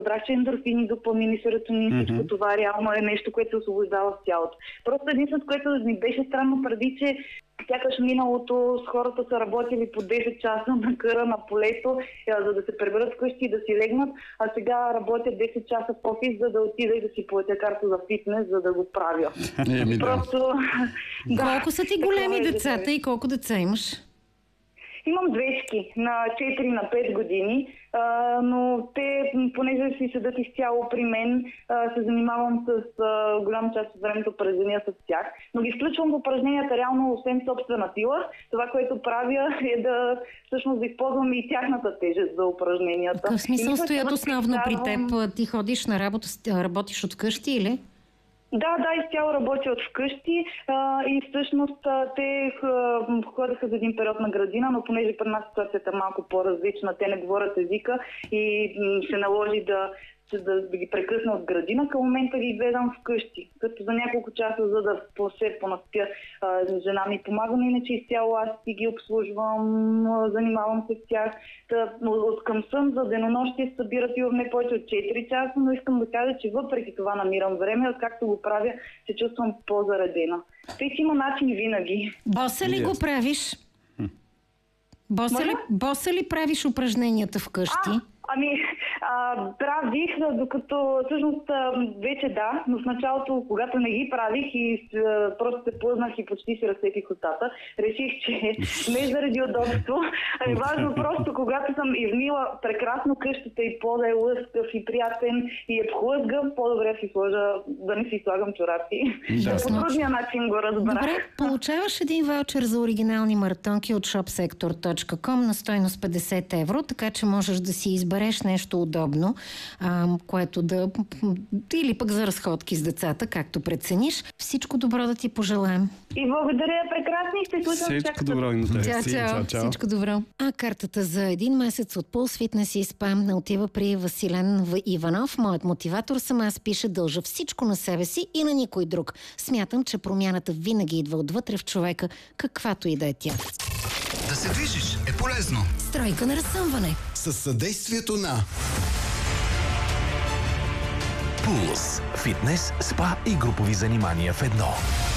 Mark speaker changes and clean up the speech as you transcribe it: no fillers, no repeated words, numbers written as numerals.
Speaker 1: Разбрах, че ендорфини, допамини, серотонин, всичко това реално е нещо, което се освобождава в тялото. Просто единственото, което ми беше странно преди, че сякаш миналото с хората са работили по 10 часа на къра на полето, за да се приберат вкъщи и да си легнат, а сега работят 10 часа в офис, за да отида и да си платя карта за фитнес, за да го правя. Просто...
Speaker 2: Колко са ти големи децата и колко деца имаш?
Speaker 1: Имам двешки на 4 на 5 години, но те, понеже си седат изцяло при мен, се занимавам с голяма част от времето през деня с тях. Но ги изключвам в упражненията реално, освен собствена сила. Това, което правя е да всъщност да използвам и тяхната тежест за упражненията.
Speaker 2: В смисъл стоят основно при теб? Ти ходиш на работа, работиш от вкъщи или?
Speaker 1: Да, изцяло работя от вкъщи и всъщност те ходеха за един период на градина, но понеже при нас ситуацията е малко по-различна, те не говорят езика и се наложи да ги прекъсна от градина, към момента ги гледам вкъщи. Като за няколко часа, за да се понаспя, жена ми помага, но иначе изцяло аз си ги обслужвам, занимавам се с тях. От към сън за денонощие събират и не повече от 4 часа, но искам да кажа, че въпреки това намирам време, както го правя, се чувствам по-заредена. Тъй, че има начин винаги.
Speaker 2: Боса ли го правиш? Боса ли правиш упражненията вкъщи?
Speaker 1: Правих, докато всъщност вече да, но в началото, когато не ги правих и просто се плъзнах и почти си разсетих устата, реших, че не заради удобство, а е важно просто, когато съм измила прекрасно къщата и пода е лъскав и приятен и е хлъзгав, по-добре да не си слагам чорапи. По трудния начин го разбрах.
Speaker 2: Добре, получаваш един ваучер за оригинални маратонки от shopsector.com на стойност 50 евро, така че можеш да си избереш нещо удобно, което да... или пък за разходки с децата, както прецениш. Всичко добро да ти пожелаем.
Speaker 1: И благодаря, прекрасни, ще слушам
Speaker 3: всичко добро.
Speaker 2: Чао. Всичко добро. А картата за един месец от Pulse Fitness и Spa не отива при Василен Иванов. Моят мотиватор съм аз, пише: дължа всичко на себе си и на никой друг. Смятам, че промяната винаги идва отвътре в човека, каквато и да е тя.
Speaker 4: Да се движиш е полезно.
Speaker 2: Стройка на разсъмване.
Speaker 4: Със съдействието на Pulse. Фитнес, спа и групови занимания в едно.